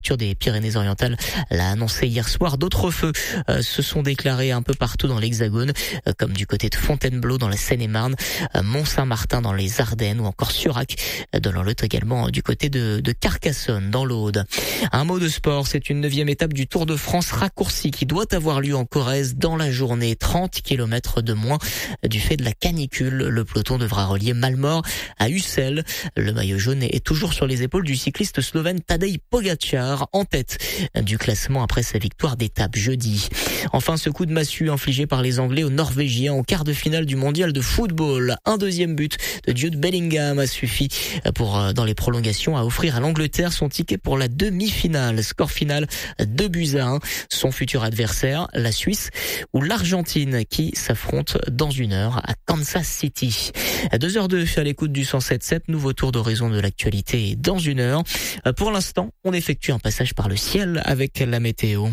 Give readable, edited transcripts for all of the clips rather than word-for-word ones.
des Pyrénées-Orientales l'a annoncé hier soir. D'autres feux se sont déclarés un peu partout dans l'Hexagone, comme du côté de Fontainebleau dans la Seine-et-Marne, Mont-Saint-Martin dans les Ardennes ou encore Surac dans l'Aude, également du côté de Carcassonne dans l'Aude. Un mot de sport, c'est une 9e étape du Tour de France raccourci qui doit avoir lieu en Corrèze dans la journée. 30 km de moins du fait de la canicule. Le peloton devra relier Malmort à Ussel. Le maillot jaune est toujours sur les épaules du cycliste slovène Tadej Pogačar, en tête du classement après sa victoire d'étape jeudi. Enfin, ce coup de massue infligé par les Anglais aux Norvégiens en quart de finale du mondial de football. Un deuxième but de Jude Bellingham a suffi dans les prolongations à offrir à l'Angleterre son ticket pour la demi-finale. Score final 2-1. Son futur adversaire, la Suisse ou l'Argentine qui s'affrontent dans 1 heure à Kansas City. 2h02 à l'écoute du 107.7. Nouveau tour d'horizon de l'actualité dans 1 heure. Pour l'instant, on effectue un passage par le ciel avec la météo.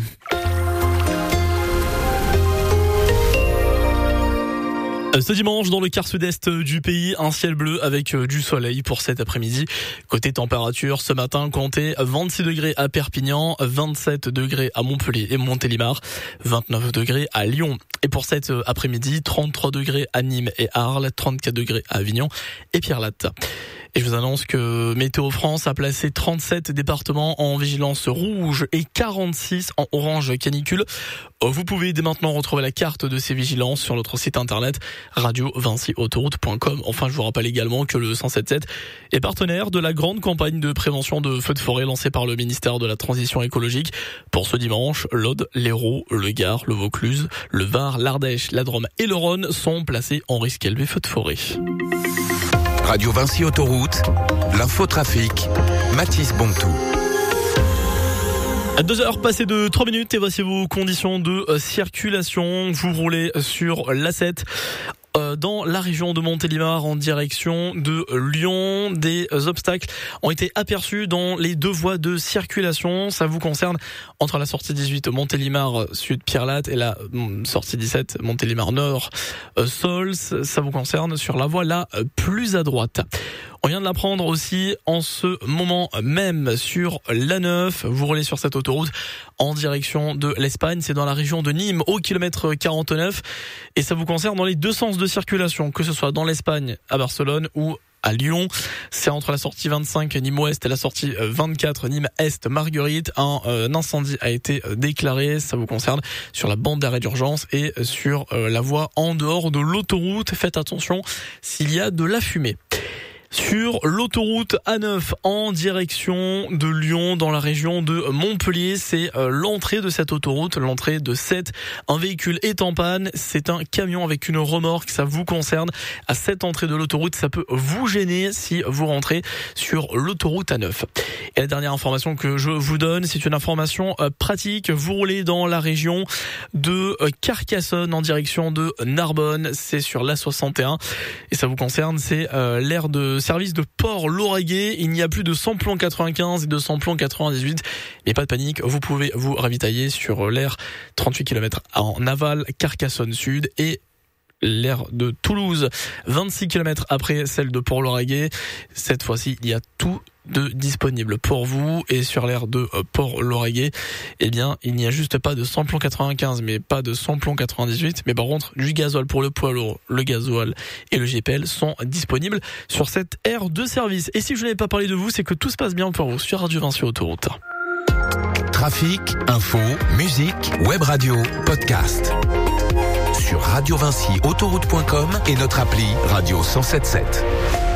Ce dimanche, dans le quart sud-est du pays, un ciel bleu avec du soleil pour cet après-midi. Côté température, ce matin, comptez 26 degrés à Perpignan, 27 degrés à Montpellier et Montélimar, 29 degrés à Lyon. Et pour cet après-midi, 33 degrés à Nîmes et Arles, 34 degrés à Avignon et Pierrelatte. Et je vous annonce que Météo France a placé 37 départements en vigilance rouge et 46 en orange canicule. Vous pouvez dès maintenant retrouver la carte de ces vigilances sur notre site internet radio-vinci-autoroute.com. Enfin, je vous rappelle également que le 107.7 est partenaire de la grande campagne de prévention de feux de forêt lancée par le ministère de la Transition écologique. Pour ce dimanche, l'Aude, l'Hérault, le Gard, le Vaucluse, le Var, l'Ardèche, la Drôme et le Rhône sont placés en risque élevé feux de forêt. Radio Vinci Autoroute, l'infotrafic, Mathis Bontou. À 2h passées de 3 minutes et voici vos conditions de circulation. Vous roulez sur l'A7 dans la région de Montélimar en direction de Lyon. Des obstacles ont été aperçus dans les 2 voies de circulation. Ça vous concerne entre la sortie 18 Montélimar Sud Pierrelatte et la sortie 17 Montélimar Nord Sols. Ça vous concerne sur la voie la plus à droite. On vient de l'apprendre aussi en ce moment même sur l'A9. Vous roulez sur cette autoroute en direction de l'Espagne. C'est dans la région de Nîmes au kilomètre 49. Et ça vous concerne dans les 2 sens de circulation, que ce soit dans l'Espagne à Barcelone ou à Lyon. C'est entre la sortie 25 Nîmes-Ouest et la sortie 24 Nîmes-Est Marguerite. Un incendie a été déclaré. Ça vous concerne sur la bande d'arrêt d'urgence et sur la voie en dehors de l'autoroute. Faites attention s'il y a de la fumée. Sur l'autoroute A9 en direction de Lyon dans la région de Montpellier, c'est l'entrée de cette autoroute, l'entrée de 7. Un véhicule est en panne, c'est un camion avec une remorque, ça vous concerne. À cette entrée de l'autoroute, ça peut vous gêner si vous rentrez sur l'autoroute A9. Et la dernière information que je vous donne, c'est une information pratique. Vous roulez dans la région de Carcassonne en direction de Narbonne, c'est sur l'A61 et ça vous concerne, c'est l'aire de service de Port-Lauragais. Il n'y a plus de samplon 95 et de samplon 98. Mais pas de panique, vous pouvez vous ravitailler sur l'aire 38 km en aval Carcassonne Sud et l'aire de Toulouse 26 km après celle de Port-Lauragais. Cette fois-ci, il y a tout de disponible pour vous. Et sur l'aire de Port-Lauragais, eh bien, il n'y a juste pas de samplon 95, mais pas de samplon 98. Mais par contre, du gasoil pour le poids lourd, le gasoil et le GPL sont disponibles sur cette aire de service. Et si je n'avais pas parlé de vous, c'est que tout se passe bien pour vous sur Radio Vinci Autoroute. Trafic, info, musique, web radio, podcast. Sur Radio Vinci Autoroute.com et notre appli Radio 107.7.